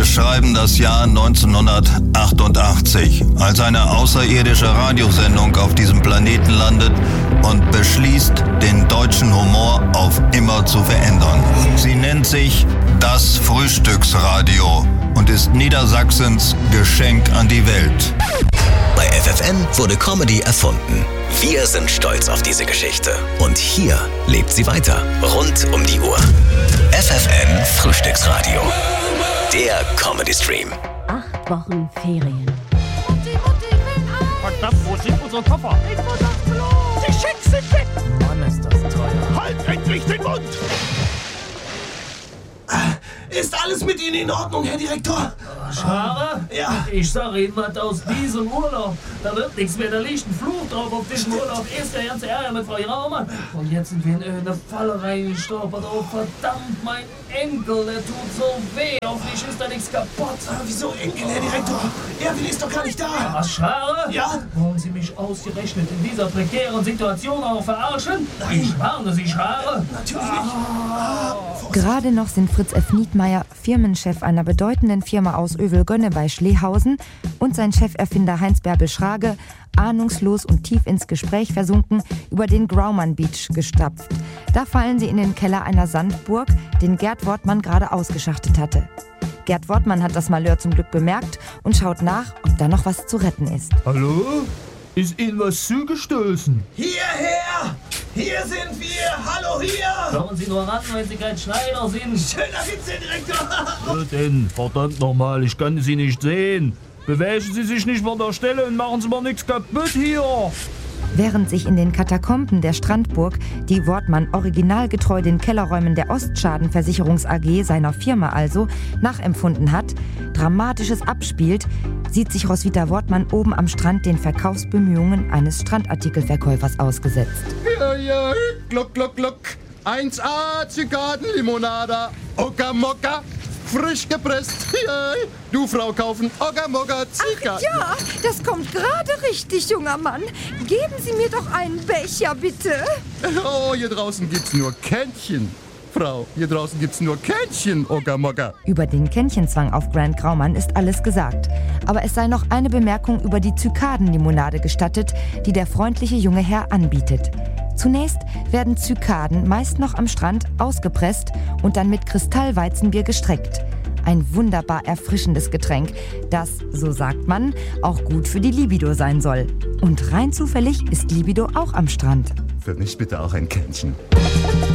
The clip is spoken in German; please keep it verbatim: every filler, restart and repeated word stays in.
Wir schreiben das Jahr neunzehnhundertachtundachtzig, als eine außerirdische Radiosendung auf diesem Planeten landet und beschließt, den deutschen Humor auf immer zu verändern. Sie nennt sich das Frühstücksradio und ist Niedersachsens Geschenk an die Welt. Bei F F N wurde Comedy erfunden. Wir sind stolz auf diese Geschichte. Und hier lebt sie weiter. Rund um die Uhr. F F N Frühstücksradio. Der Comedy-Stream. Acht Wochen Ferien. Mutti, Mutti, bin ein! Verdammt, wo sind unsere Koffer? Ich muss aufs Klo! Die Schicks sind weg! Mann, ist das teuer. Halt endlich den Mund! Ist alles mit Ihnen in Ordnung, Herr Direktor? Schade? Ja. Ich sage Ihnen was aus diesem Urlaub. Da wird nichts mehr, da liegt ein Fluch drauf auf diesem Urlaub. Erst der ganze Ärger mit Frau Raumann. Und jetzt sind wir in eine Falle reingestolpert. Oh verdammt, mein Enkel, der tut so weh. Hoffentlich ist da nichts kaputt. Ah, wieso Enkel, Herr Direktor? Erwin ist doch gar nicht da. Was, Schade? Ja? Wollen Sie mich ausgerechnet in dieser prekären Situation auch verarschen? Nein. Ich warne Sie, Schade. Natürlich nicht. Ah, Gerade noch sind Fritz F. Niedmeyer, Firmenchef einer bedeutenden Firma aus Övelgönne bei Schlehausen, und sein Cheferfinder Heinz-Bärbel Schrage ahnungslos und tief ins Gespräch versunken über den Graumann Beach gestapft. Da fallen sie in den Keller einer Sandburg, den Gerd Wortmann gerade ausgeschachtet hatte. Gerd Wortmann hat das Malheur zum Glück bemerkt und schaut nach, ob da noch was zu retten ist. Hallo? Ist Ihnen was zugestoßen? hierher! Hier sind wir! Hallo, hier! Kommen Sie nur ran, wenn Sie kein Schneider sind. Schöner Witz, Herr Direktor! Was denn? Verdammt nochmal, ich kann Sie nicht sehen. Bewegen Sie sich nicht von der Stelle und machen Sie mal nichts kaputt hier. Während sich in den Katakomben der Strandburg die Wortmann originalgetreu den Kellerräumen der Ostschadenversicherungs A G, seiner Firma also, nachempfunden hat, Dramatisches abspielt, sieht sich Roswitha Wortmann oben am Strand den Verkaufsbemühungen eines Strandartikelverkäufers ausgesetzt. Ja, ja, gluck, gluck, gluck. eins A Zikadenlimonada, Okamokka, frisch gepresst. Ja, du Frau kaufen, Okamokka, Zikaden. Ja, das kommt gerade richtig, junger Mann. Geben Sie mir doch einen Becher, bitte. Oh, hier draußen gibt's nur Kännchen. Frau, hier draußen gibt's nur Kännchen, Okamokka. Über den Kännchenzwang auf Grant Graumann ist alles gesagt. Aber es sei noch eine Bemerkung über die Zykadenlimonade gestattet, die der freundliche junge Herr anbietet. Zunächst werden Zykaden meist noch am Strand ausgepresst und dann mit Kristallweizenbier gestreckt. Ein wunderbar erfrischendes Getränk, das, so sagt man, auch gut für die Libido sein soll. Und rein zufällig ist Libido auch am Strand. Für mich bitte auch ein Kännchen.